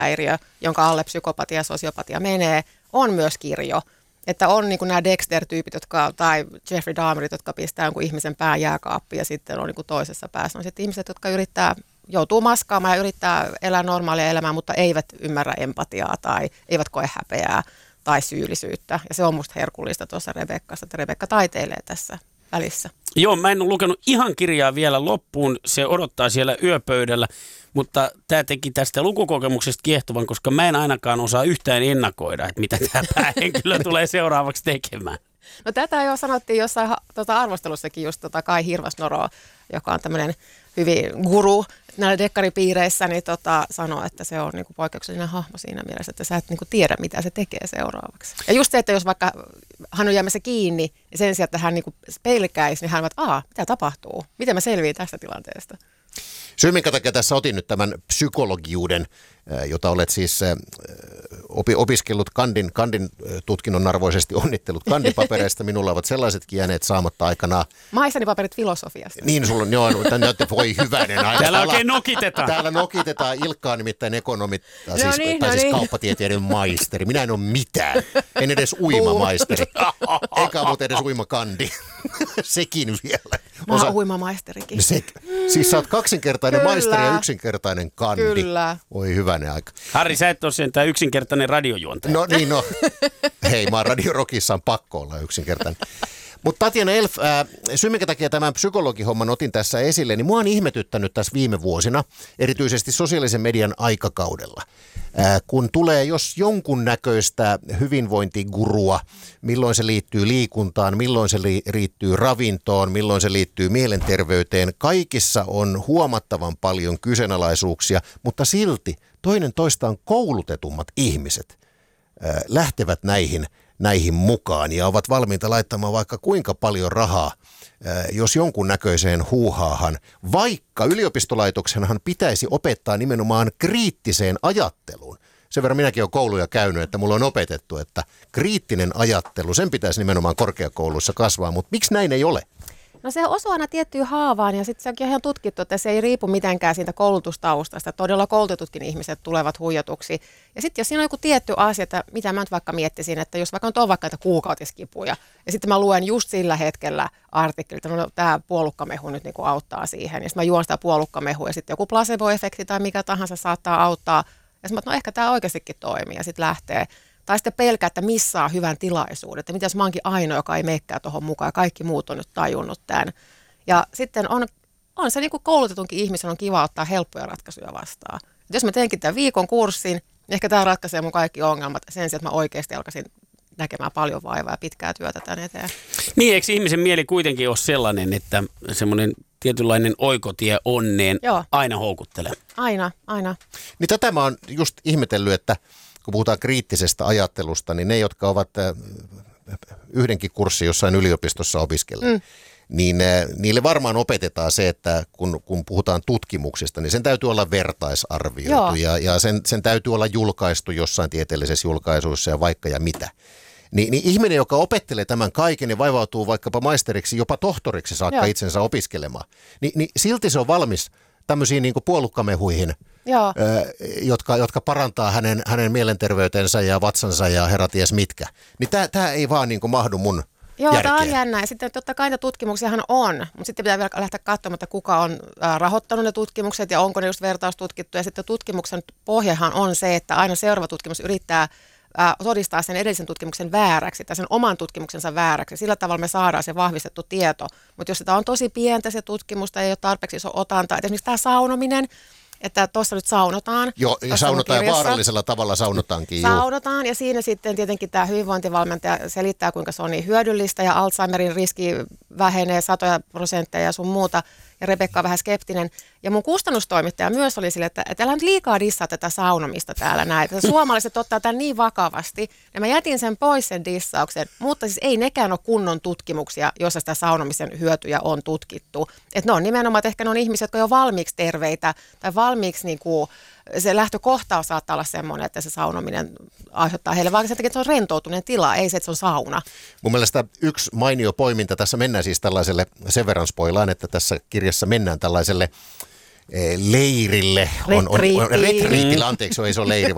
häiriö, jonka alle psykopatia ja sosiopatia menee, on myös kirjo. Että on niin kuin nämä Dexter-tyypit, tai Jeffrey Dahmerit, jotka pistää jonkun ihmisen pään jääkaappiin ja sitten on niin kuin toisessa päässä. On sitten ihmiset, jotka joutuu maskaamaan ja yrittää elää normaalia elämää, mutta eivät ymmärrä empatiaa tai eivät koe häpeää tai syyllisyyttä. Ja se on musta herkullista tuossa Rebeccassa, että Rebecca taiteilee tässä välissä. Joo, mä en ole lukenut ihan kirjaa vielä loppuun, se odottaa siellä yöpöydällä, mutta tämä teki tästä lukukokemuksesta kiehtovan, koska mä en ainakaan osaa yhtään ennakoida, että mitä tämä päähenkilö tulee seuraavaksi tekemään. No tätä jo sanottiin jossain arvostelussakin just Kai Hirvasnoro, joka on tämmöinen hyvin guru näillä dekkaripiireissä, niin sanoo, että se on niinku poikkeuksellinen hahmo siinä mielessä, että sä et niinku tiedä, mitä se tekee seuraavaksi. Ja just se, että jos vaikka hän on jäämässä kiinni, niin sen sijaan, että hän niinku pelkäisi, niin hän on, mitä tapahtuu? Miten mä selviin tästä tilanteesta? Syy, minkä takia tässä otin nyt tämän psykologiuden, jota olet siis opiskellut kandin tutkinnon arvoisesti, onnittelut kandipapereista. Minulla ovat sellaisetkin jääneet saamatta aikanaan. Maissani paperit filosofiasta. Niin, sulla on, joo, voi hyvänen aika. Täällä oikein nokitetaan. Täällä nokitetaan. Ilkka on nimittäin ekonomi, siis kauppatieteiden maisteri. Minä en ole mitään. En edes uimamaisteri. Eikä muuten edes uimakandi. Sekin vielä. Mä oon uimamaisterikin. Siis sä oot kaksinkertainen maisteri ja yksinkertainen kandi. Kyllä. Oi hyvänen aika. Harri, sä et ole sentään yksinkertainen radiojuontaja. No niin, hei, mä oon Radio Rockissa on pakko olla yksinkertainen. Mutta Tatjana Elf, syy minkä takia tämän psykologihomman otin tässä esille, niin mua on ihmetyttänyt tässä viime vuosina, erityisesti sosiaalisen median aikakaudella. Kun tulee jos jonkunnäköistä hyvinvointigurua, milloin se liittyy liikuntaan, milloin se liittyy ravintoon, milloin se liittyy mielenterveyteen, kaikissa on huomattavan paljon kyseenalaisuuksia, mutta silti toinen toistaan koulutetummat ihmiset lähtevät näihin mukaan ja ovat valmiita laittamaan vaikka kuinka paljon rahaa, jos jonkunnäköiseen huuhaahan, vaikka yliopistolaitoksenhan pitäisi opettaa nimenomaan kriittiseen ajatteluun. Sen verran minäkin olen kouluja käynyt, että mulla on opetettu, että kriittinen ajattelu, sen pitäisi nimenomaan korkeakouluissa kasvaa, mutta miksi näin ei ole? No se osuu aina tiettyyn haavaan ja sitten se onkin ihan tutkittu, että se ei riipu mitenkään siitä koulutustaustasta. Todella koulutetutkin ihmiset tulevat huijatuksi. Ja sitten jos siinä on joku tietty asia, että mitä mä nyt vaikka miettisin, että jos vaikka on vaikka näitä kuukautiskipuja ja sitten mä luen just sillä hetkellä artikkelit, että no, tämä puolukkamehu nyt niinku auttaa siihen. Ja sitten mä juon sitä puolukkamehua ja sitten joku placebo-efekti tai mikä tahansa saattaa auttaa. Ja sitten no ehkä tämä oikeastikin toimii ja sitten lähtee. Tai sitten pelkää, että missaa hyvän tilaisuuden, että mitä jos mä oonkin ainoa, joka ei meekään tuohon mukaan ja kaikki muut on nyt tajunnut tämän. Ja sitten on se niin kuin koulutetunkin ihmisen on kiva ottaa helppoja ratkaisuja vastaan. Et jos mä teenkin tämän viikon kurssin, niin ehkä tämä ratkaisee mun kaikki ongelmat sen sijaan, että mä oikeasti alkaisin näkemään paljon vaivaa ja pitkää työtä tämän eteen. Niin, eikö ihmisen mieli kuitenkin ole sellainen, että semmoinen tietynlainen oikotie onneen aina houkuttelee? Aina. Niin tätä mä oon just ihmetellyt, että kun puhutaan kriittisestä ajattelusta, niin ne, jotka ovat yhdenkin kurssin jossain yliopistossa opiskelleet, niin niille varmaan opetetaan se, että kun puhutaan tutkimuksista, niin sen täytyy olla vertaisarvioitu ja sen täytyy olla julkaistu jossain tieteellisessä julkaisuissa ja vaikka ja mitä. Niin ihminen, joka opettelee tämän kaiken ja vaivautuu vaikkapa maisteriksi, jopa tohtoriksi saakka itsensä opiskelemaan, niin silti se on valmis tämmöisiin niin kuin puolukkamehuihin, jotka parantaa hänen mielenterveytensä ja vatsansa ja herraties mitkä. Niin tämä ei vaan niin kuin mahdu mun järkeen. Tämä on jännä. Ja sitten totta kai niitä tutkimuksiahan on, mutta sitten pitää vielä lähteä katsomaan, että kuka on rahoittanut ne tutkimukset ja onko ne just vertaustutkittu. Ja sitten tutkimuksen pohjahan on se, että aina seuraava tutkimus yrittää todistaa sen edellisen tutkimuksen vääräksi tai sen oman tutkimuksensa vääräksi. Sillä tavalla me saadaan se vahvistettu tieto. Mutta jos sitä on tosi pientä se tutkimus tai ei ole tarpeeksi iso otanta, että esimerkiksi tämä saunominen, että tuossa nyt saunotaan. Joo, ja saunotaan ja vaarallisella tavalla saunotaankin. Saunotaan ja siinä sitten tietenkin tämä hyvinvointivalmentaja selittää, kuinka se on niin hyödyllistä ja Alzheimerin riski vähenee 100% ja sun muuta. Ja Rebecca on vähän skeptinen. Ja mun kustannustoimittaja myös oli sille, että älä nyt liikaa dissaa tätä saunomista täällä näin. Että suomalaiset ottaa tämän niin vakavasti. Ja mä jätin sen pois sen dissauksen, mutta siis ei nekään ole kunnon tutkimuksia, joissa sitä saunomisen hyötyjä on tutkittu. Että ne on nimenomaan, että ehkä ne on ihmiset, jotka on jo valmiiksi terveitä tai valmiiksi niinku, se lähtökohta saattaa olla semmoinen, että se saunominen aiheuttaa heille, vaan se, että se on rentoutuneen tila, ei se, että se on sauna. Mun mielestä yksi mainio poiminta, tässä mennään siis tällaiselle, sen verran spoilaan, että tässä kirjassa mennään tällaiselle leirille. Retriitille, anteeksi, ei se ole leiri,